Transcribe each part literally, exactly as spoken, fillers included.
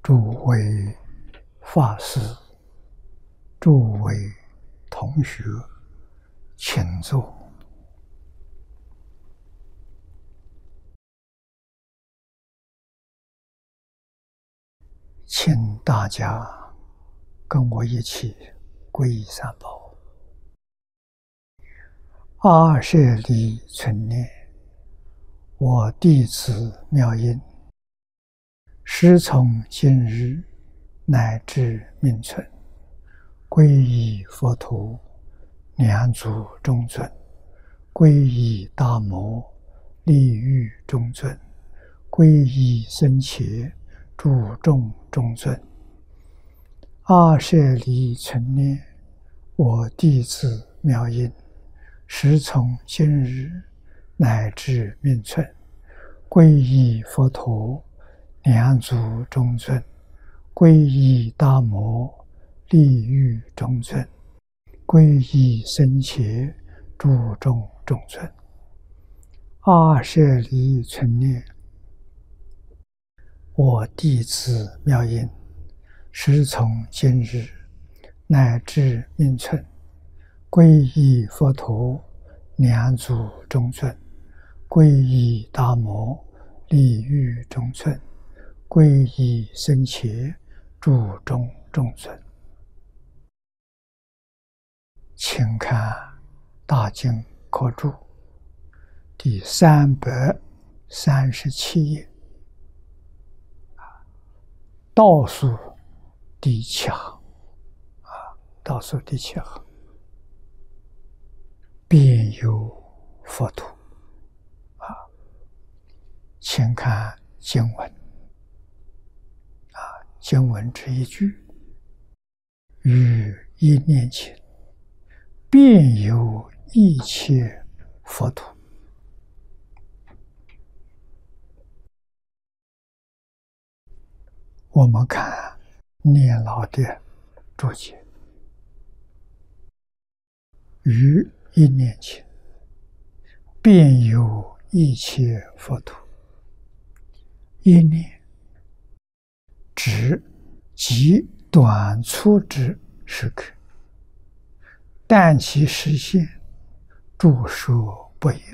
诸位法师、诸位同学，请坐。请大家跟我一起皈依三宝。阿舍利存念，我弟子妙音，时从今日乃至命存，皈依佛陀，两足中尊；皈依大摩，利欲中尊；皈依僧伽，诸众中尊。阿舍利存念，我弟子妙音，时从今日乃至命存，皈依佛陀，两足中尊；皈依大摩，利欲中尊；皈依僧伽，诸众中尊。阿舍利存念，我弟子妙音，时从今日乃至命存，皈依佛陀，两足中尊；皈依大摩，利欲中尊；皈依僧伽，诸众中尊。请看大经科注第三百三十七页，倒数第七行啊，倒数第七行，遍有佛土啊，请看经文啊，经文之一句：于一念前，遍有一切佛土。我们看念老的注解：于一念前，遍有一切佛土。一念指极短促之时刻，但其实现，著说不一。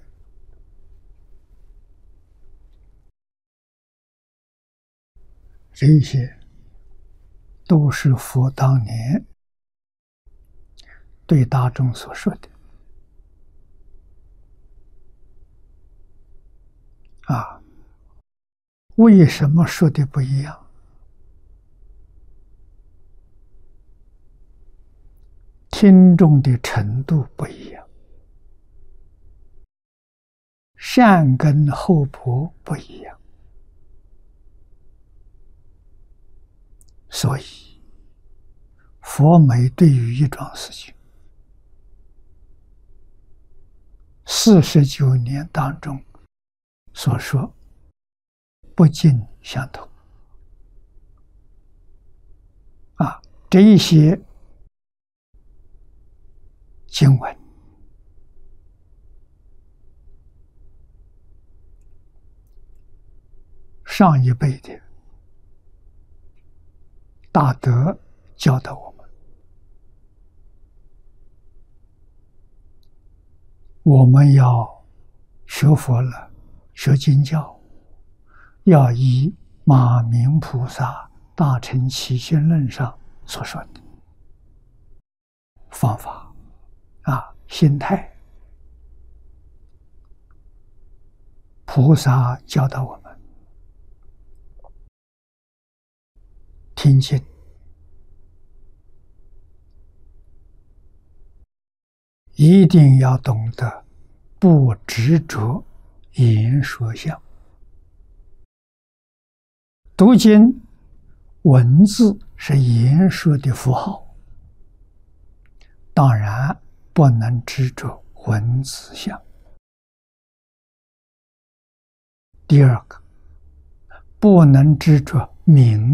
这些都是佛当年对大众所说的啊。为什么说的不一样？听众的程度不一样，善根厚薄不一样，所以佛每对于一桩事情，四十九年当中所说不尽相同啊，这一些经文上一辈的大德教导我们，我们要学佛了，学经教，要以马明菩萨大乘起信论上所说的方法啊，心态，菩萨教导我们听经，一定要懂得不执着言说相。读经文字是言说的符号，当然不能执着文字相。第二个，不能执着名